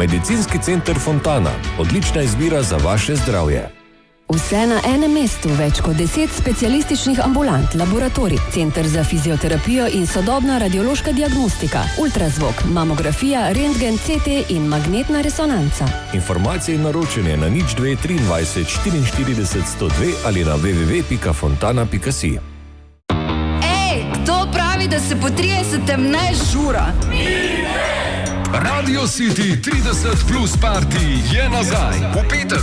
Medicinski center Fontana. Odlična izbira za vaše zdravje. Vse na enem mestu, več kot 10 specialističnih ambulant, laboratorij, center za fizioterapijo in sodobna radiološka diagnostika, ultrazvok, mamografija, rentgen, CT in magnetna resonanca. Informacije in naročanje na 02 23 44 102 ali na www.fontana.si. Ej, kdo pravi, da se po 30 ne žura? Radio City 30 plus party je nazaj. V petek